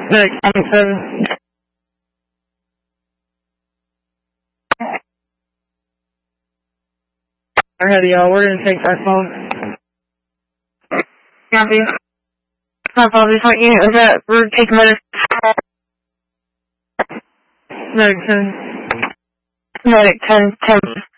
Medic 27. Ahead of y'all, we're gonna take our phone. Copy. Copy, what unit was that? We're taking medic. Medic 10. Medic 10.